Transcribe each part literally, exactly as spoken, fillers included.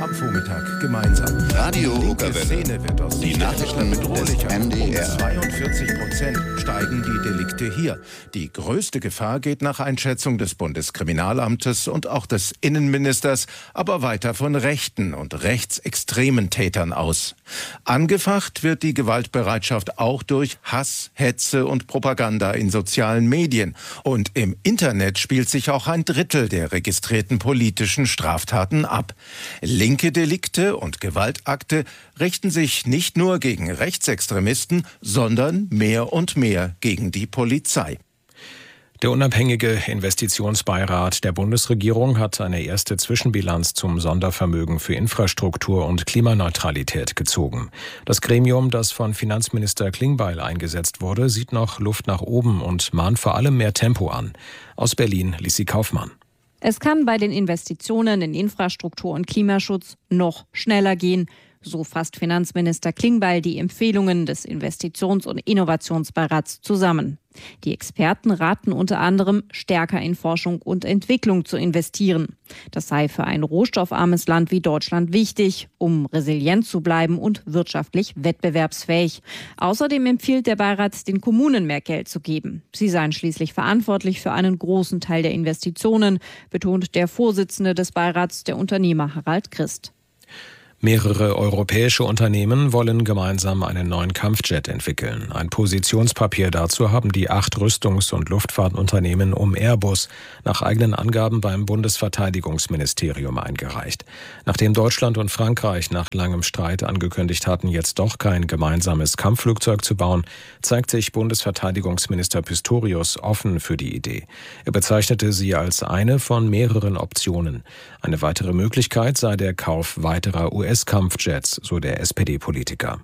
am Vormittag gemeinsam. Radio Die linke Okerwelle. Szene wird aus Die Sicht der Nachrichten Ermittler bedrohlicher. des M D R. Um zweiundvierzig Prozent steigen die Delikte hier. Die größte Gefahr geht nach Einschätzung des Bundeskriminalamtes und auch des Innenministers aber weiter von rechten und rechtsextremen Tätern aus. Angefacht wird die Gewaltbereitschaft auch durch Hass, Hetze und Propaganda in sozialen Medien. Und im Internet spielt sich auch ein Drittel der registrierten politischen Straftaten ab. Linke Delikte und Gewaltakte richten sich nicht nur gegen Rechtsextremisten, sondern mehr und mehr gegen die Polizei. Der unabhängige Investitionsbeirat der Bundesregierung hat eine erste Zwischenbilanz zum Sondervermögen für Infrastruktur und Klimaneutralität gezogen. Das Gremium, das von Finanzminister Klingbeil eingesetzt wurde, sieht noch Luft nach oben und mahnt vor allem mehr Tempo an. Aus Berlin, Lissi Kaufmann. Es kann bei den Investitionen in Infrastruktur und Klimaschutz noch schneller gehen. So fasst Finanzminister Klingbeil die Empfehlungen des Investitions- und Innovationsbeirats zusammen. Die Experten raten unter anderem, stärker in Forschung und Entwicklung zu investieren. Das sei für ein rohstoffarmes Land wie Deutschland wichtig, um resilient zu bleiben und wirtschaftlich wettbewerbsfähig. Außerdem empfiehlt der Beirat, den Kommunen mehr Geld zu geben. Sie seien schließlich verantwortlich für einen großen Teil der Investitionen, betont der Vorsitzende des Beirats, der Unternehmer Harald Christ. Mehrere europäische Unternehmen wollen gemeinsam einen neuen Kampfjet entwickeln. Ein Positionspapier dazu haben die acht Rüstungs- und Luftfahrtunternehmen um Airbus nach eigenen Angaben beim Bundesverteidigungsministerium eingereicht. Nachdem Deutschland und Frankreich nach langem Streit angekündigt hatten, jetzt doch kein gemeinsames Kampfflugzeug zu bauen, zeigt sich Bundesverteidigungsminister Pistorius offen für die Idee. Er bezeichnete sie als eine von mehreren Optionen. Eine weitere Möglichkeit sei der Kauf weiterer U S-Kampfjets, so der S P D-Politiker.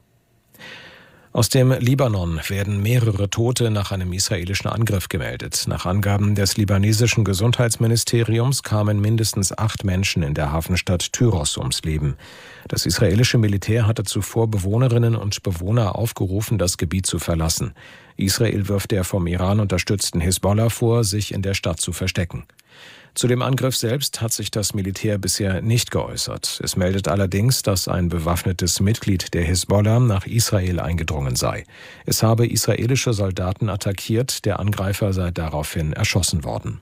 Aus dem Libanon werden mehrere Tote nach einem israelischen Angriff gemeldet. Nach Angaben des libanesischen Gesundheitsministeriums kamen mindestens acht Menschen in der Hafenstadt Tyros ums Leben. Das israelische Militär hatte zuvor Bewohnerinnen und Bewohner aufgerufen, das Gebiet zu verlassen. Israel wirft der vom Iran unterstützten Hisbollah vor, sich in der Stadt zu verstecken. Zu dem Angriff selbst hat sich das Militär bisher nicht geäußert. Es meldet allerdings, dass ein bewaffnetes Mitglied der Hisbollah nach Israel eingedrungen sei. Es habe israelische Soldaten attackiert, der Angreifer sei daraufhin erschossen worden.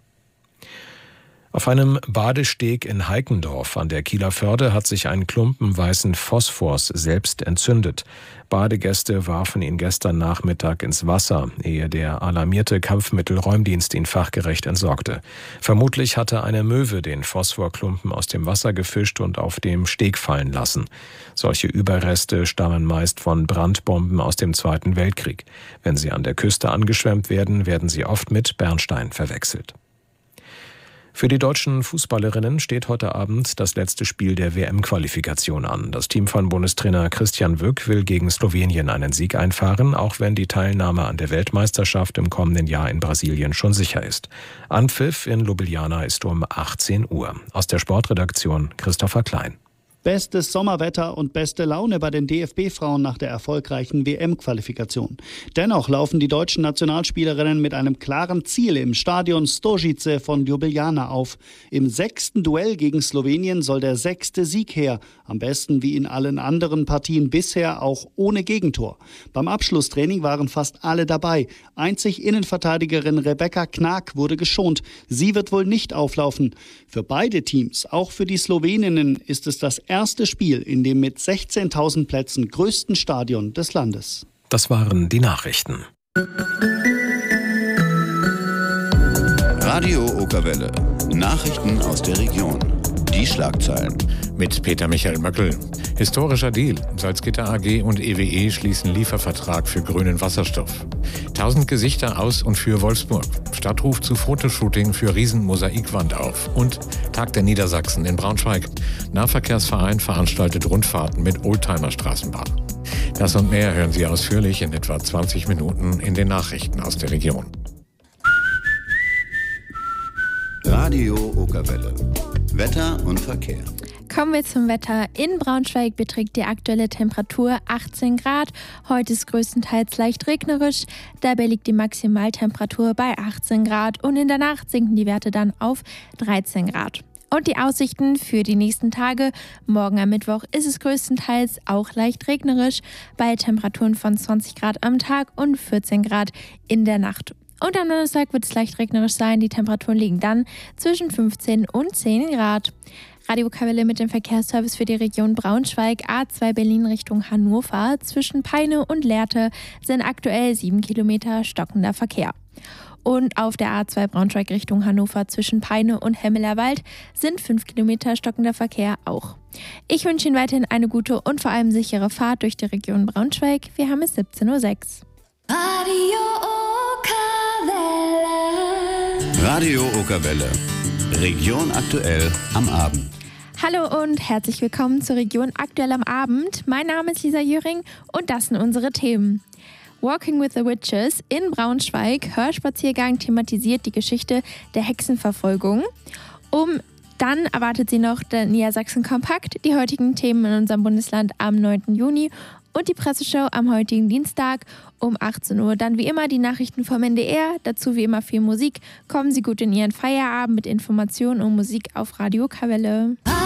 Auf einem Badesteg in Heikendorf an der Kieler Förde hat sich ein Klumpen weißen Phosphors selbst entzündet. Badegäste warfen ihn gestern Nachmittag ins Wasser, ehe der alarmierte Kampfmittelräumdienst ihn fachgerecht entsorgte. Vermutlich hatte eine Möwe den Phosphorklumpen aus dem Wasser gefischt und auf dem Steg fallen lassen. Solche Überreste stammen meist von Brandbomben aus dem Zweiten Weltkrieg. Wenn sie an der Küste angeschwemmt werden, werden sie oft mit Bernstein verwechselt. Für die deutschen Fußballerinnen steht heute Abend das letzte Spiel der W M-Qualifikation an. Das Team von Bundestrainer Christian Wück will gegen Slowenien einen Sieg einfahren, auch wenn die Teilnahme an der Weltmeisterschaft im kommenden Jahr in Brasilien schon sicher ist. Anpfiff in Ljubljana ist um achtzehn Uhr. Aus der Sportredaktion Christopher Klein. Bestes Sommerwetter und beste Laune bei den D F B-Frauen nach der erfolgreichen W M-Qualifikation. Dennoch laufen die deutschen Nationalspielerinnen mit einem klaren Ziel im Stadion Stožice von Ljubljana auf. Im sechsten Duell gegen Slowenien soll der sechste Sieg her. Am besten wie in allen anderen Partien bisher auch ohne Gegentor. Beim Abschlusstraining waren fast alle dabei. Einzig Innenverteidigerin Rebecca Knag wurde geschont. Sie wird wohl nicht auflaufen. Für beide Teams, auch für die Sloweninnen, ist es das erste Spiel in dem mit sechzehntausend Plätzen größten Stadion des Landes. Das waren die Nachrichten. Radio Okerwelle. Nachrichten aus der Region. Die Schlagzeilen. Mit Peter Michael Möckel. Historischer Deal. Salzgitter A G und E W E schließen Liefervertrag für grünen Wasserstoff. Tausend Gesichter aus und für Wolfsburg. Stadtruf zu Fotoshooting für Riesenmosaikwand auf. Und Tag der Niedersachsen in Braunschweig. Nahverkehrsverein veranstaltet Rundfahrten mit Oldtimer-Straßenbahn. Das und mehr hören Sie ausführlich in etwa zwanzig Minuten in den Nachrichten aus der Region. Radio Okerwelle. Wetter und Verkehr. Kommen wir zum Wetter. In Braunschweig beträgt die aktuelle Temperatur achtzehn Grad. Heute ist größtenteils leicht regnerisch. Dabei liegt die Maximaltemperatur bei achtzehn Grad und in der Nacht sinken die Werte dann auf dreizehn Grad. Und die Aussichten für die nächsten Tage. Morgen am Mittwoch ist es größtenteils auch leicht regnerisch, bei Temperaturen von zwanzig Grad am Tag und vierzehn Grad in der Nacht. Und am Donnerstag wird es leicht regnerisch sein. Die Temperaturen liegen dann zwischen fünfzehn und zehn Grad. Radio Okawelle mit dem Verkehrsservice für die Region Braunschweig, A zwei Berlin Richtung Hannover. Zwischen Peine und Lehrte sind aktuell sieben Kilometer stockender Verkehr. Und auf der A zwei Braunschweig Richtung Hannover zwischen Peine und Hemmelerwald sind fünf Kilometer stockender Verkehr auch. Ich wünsche Ihnen weiterhin eine gute und vor allem sichere Fahrt durch die Region Braunschweig. Wir haben es siebzehn Uhr sechs. Radio Okawelle. Radio Okawelle. Region aktuell am Abend. Hallo und herzlich willkommen zur Region aktuell am Abend. Mein Name ist Lisa Jöring und das sind unsere Themen. Walking with the Witches in Braunschweig, Hörspaziergang thematisiert die Geschichte der Hexenverfolgung. Um dann erwartet Sie noch der Niedersachsen Kompakt, die heutigen Themen in unserem Bundesland am neunten Juni und die Presseschau am heutigen Dienstag um achtzehn Uhr. Dann wie immer die Nachrichten vom N D R, dazu wie immer viel Musik. Kommen Sie gut in Ihren Feierabend mit Informationen und Musik auf Radio Okawelle.